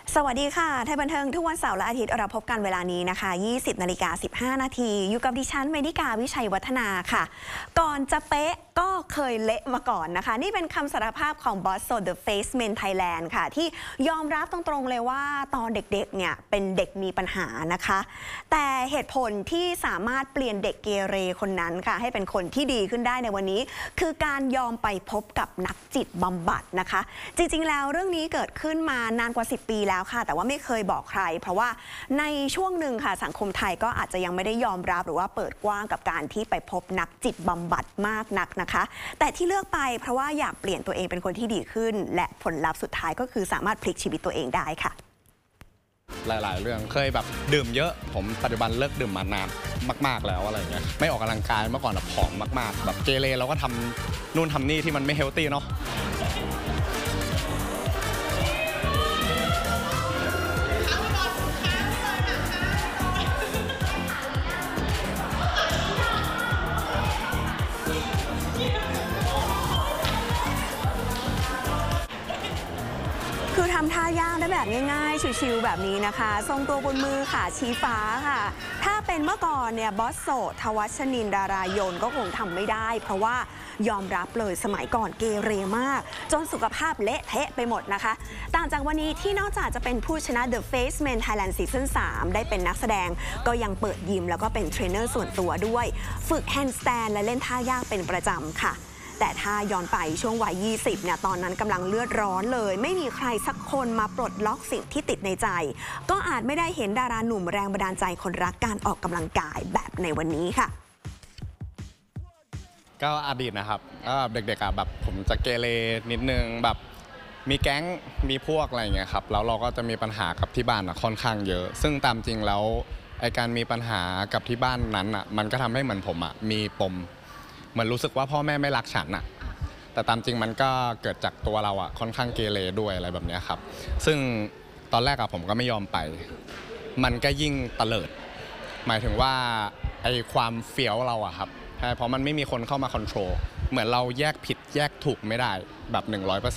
สวัสดีค่ะไทยบันเทิงทุกวันเสาร์และอาทิตย์เราพบกันเวลานี้นะคะ 20:15 นาทีอยู่กับดิฉันเมนิกาวิชัยวัฒนาค่ะก่อนจะเป๊ะก็เคยเละมาก่อนนะคะนี่เป็นคำสารภาพของบอสโซ The Face Men Thailand ค่ะที่ยอมรับตรงๆเลยว่าตอนเด็กๆเนี่ยเป็นเด็กมีปัญหานะคะแต่เหตุผลที่สามารถเปลี่ยนเด็กเกเรคนนั้นค่ะให้เป็นคนที่ดีขึ้นได้ในวันนี้คือการยอมไปพบกับนักจิตบำบัดนะคะจริงๆแล้วเรื่องนี้เกิดขึ้นมานานกว่า10 ปีแล้วค่ะแต่ว่าไม่เคยบอกใครเพราะว่าในช่วงหนึ่งค่ะสังคมไทยก็อาจจะยังไม่ได้ยอมรับหรือว่าเปิดกว้างกับการที่ไปพบนักจิตบำบัดมากนักนะคะแต่ที่เลือกไปเพราะว่าอยากเปลี่ยนตัวเองเป็นคนที่ดีขึ้นและผลลัพธ์สุดท้ายก็คือสามารถพลิกชีวิตตัวเองได้ค่ะหลายๆเรื่องเคยแบบดื่มเยอะผมปัจจุบันเลิกดื่มมานานมากๆแล้วอะไรเงี้ยไม่ออกกำลังกายเมื่อก่อนผอมมากๆแบบเกเรเราก็ทำนู่นทำนี่ที่มันไม่เฮลตี้เนาะคือทำท่าย่างได้แบบง่ายๆชิวๆแบบนี้นะคะทรงตัวบนมือค่ะชี้ฟ้าค่ะถ้าเป็นเมื่อก่อนเนี่ยบอสโสทวัชนินดารายนก็คงทำไม่ได้เพราะว่ายอมรับเลยสมัยก่อนเกเรมากจนสุขภาพเละเทะไปหมดนะคะต่างจากวันนี้ที่นอกจากจะเป็นผู้ชนะ The Face Men Thailand Season 3 ได้เป็นนักแสดงก็ยังเปิดยิมแล้วก็เป็นเทรนเนอร์ส่วนตัวด้วยฝึกแฮนด์สแตนและเล่นท่าย่างเป็นประจำค่ะแต่ถ้าย้อนไปช่วงวัย 20 เนี่ย ตอนนั้นกำลังเลือดร้อนเลย ไม่มีใครสักคนมาปลดล็อกสิ่งที่ติดในใจ ก็อาจไม่ได้เห็นดาราหนุ่มแรงบันดาลใจคนรักการออกกำลังกายแบบในวันนี้ค่ะก็อดีตนะครับก็เด็กๆแบบผมจะเกเรนิดนึงแบบมีแก๊งมีพวกอะไรเงี้ยครับแล้วเราก็จะมีปัญหากับที่บ้านค่อนข้างเยอะซึ่งตามจริงแล้วไอการมีปัญหากับที่บ้านนั้นมันก็ทำให้เหมือนผมมีปมเหมือนรู้สึกว่าพ่อแม่ไม่รักฉันแต่ตามจริงมันก็เกิดจากตัวเราค่อนข้างเกเรด้วยอะไรแบบนี้ครับซึ่งตอนแรกผมก็ไม่ยอมไปมันก็ยิ่งเตลิดหมายถึงว่าไอความเฟี้ยวเราครับใช่เพราะมันไม่มีคนเข้ามาคอนโทรลเหมือนเราแยกผิดแยกถูกไม่ได้แบบ100%